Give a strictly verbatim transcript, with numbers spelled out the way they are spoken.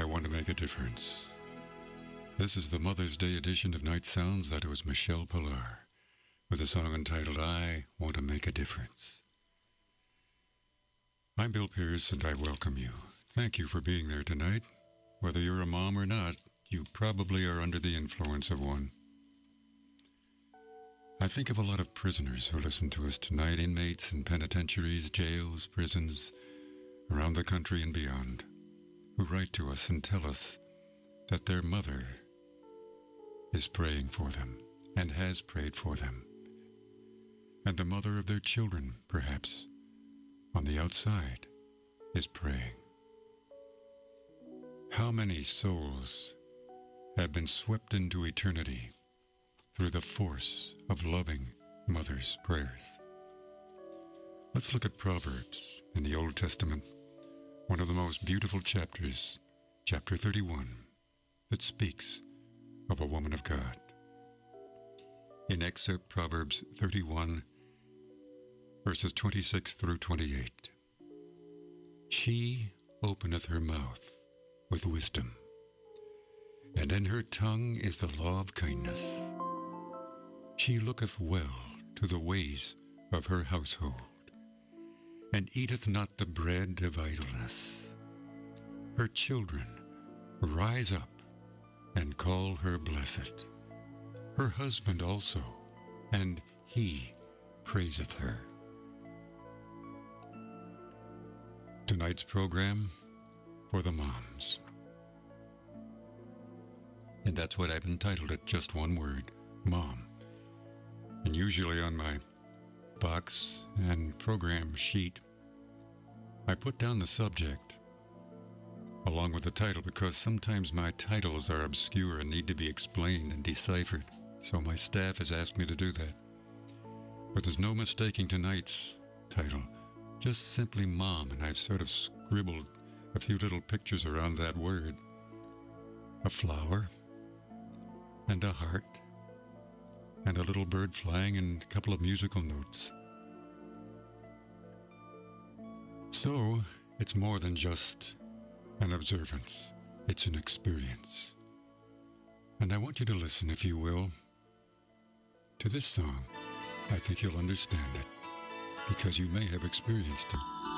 I want to make a difference. This is the Mother's Day edition of Night Sounds. That was Michelle Pillar with a song entitled I Want to Make a Difference. I'm Bill Pierce, and I welcome you. Thank you for being there tonight. Whether you're a mom or not, you probably are under the influence of one. I think of a lot of prisoners who listen to us tonight, inmates in penitentiaries, jails, prisons, around the country and beyond, who write to us and tell us that their mother is praying for them and has prayed for them. And the mother of their children, perhaps, on the outside, is praying. How many souls have been swept into eternity through the force of loving mothers' prayers? Let's look at Proverbs in the Old Testament, one of the most beautiful chapters, chapter thirty-one, that speaks of a woman of God. In excerpt Proverbs thirty-one, verses twenty-six through twenty-eight. She openeth her mouth with wisdom, and in her tongue is the law of kindness. She looketh well to the ways of her household, and eateth not the bread of idleness. Her children rise up and call her blessed, her husband also, and he praiseth her. Tonight's program for the moms. And that's what I've entitled it, just one word, Mom. And usually on my box and program sheet, I put down the subject along with the title, because sometimes my titles are obscure and need to be explained and deciphered. So my staff has asked me to do that. But there's no mistaking tonight's title, just simply Mom, and I've sort of scribbled a few little pictures around that word. A flower, and a heart, and a little bird flying, and a couple of musical notes. So, it's more than just an observance. It's an experience. And I want you to listen, if you will, to this song. I think you'll understand it, because you may have experienced it.